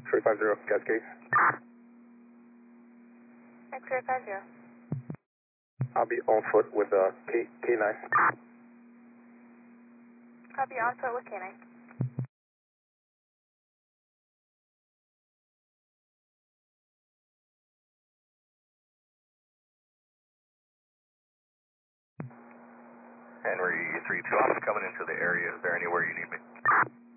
350, Cascade. X-ray 50. I'll be on foot with K9. Copy, on foot with K9. Henry 32, I'm coming into the area. Is there anywhere you need me?